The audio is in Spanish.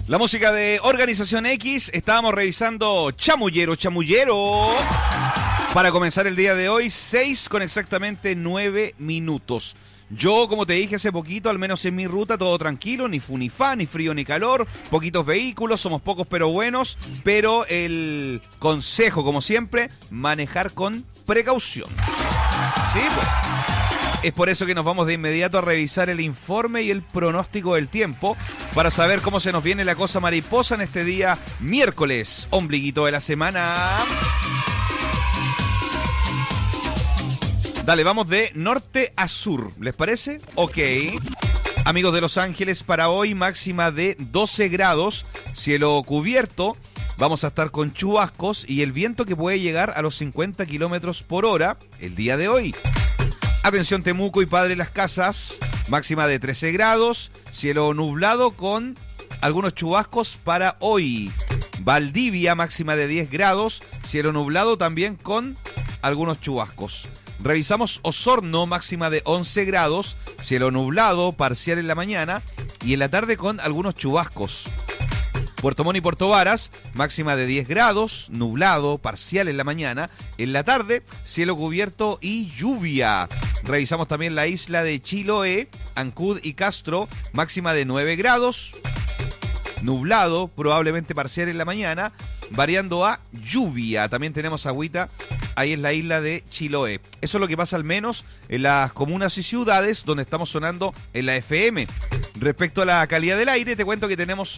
La música de Organización X, estábamos revisando Chamullero, para comenzar el día de hoy, 6 con exactamente 9 minutos. Yo, como te dije hace poquito, al menos en mi ruta, todo tranquilo, ni fu ni fa, ni frío ni calor, poquitos vehículos, somos pocos pero buenos, pero el consejo, como siempre, manejar con precaución. ¿Sí? Pues. Es por eso que nos vamos de inmediato a revisar el informe y el pronóstico del tiempo para saber cómo se nos viene la cosa mariposa en este día miércoles, ombliguito de la semana. Dale, vamos de norte a sur, ¿les parece? Ok. Amigos de Los Ángeles, para hoy máxima de 12 grados, cielo cubierto. Vamos a estar con chubascos y el viento que puede llegar a los 50 kilómetros por hora el día de hoy. Atención Temuco y Padre Las Casas, máxima de 13 grados, cielo nublado con algunos chubascos para hoy. Valdivia, máxima de 10 grados, cielo nublado también con algunos chubascos. Revisamos Osorno, máxima de 11 grados, cielo nublado, parcial en la mañana y en la tarde con algunos chubascos. Puerto Montt y Puerto Varas, máxima de 10 grados, nublado, parcial en la mañana. En la tarde, cielo cubierto y lluvia. Revisamos también la isla de Chiloé, Ancud y Castro, máxima de 9 grados, nublado, probablemente parcial en la mañana, variando a lluvia. También tenemos agüita ahí en la isla de Chiloé. Eso es lo que pasa al menos en las comunas y ciudades donde estamos sonando en la FM. Respecto a la calidad del aire, te cuento que tenemos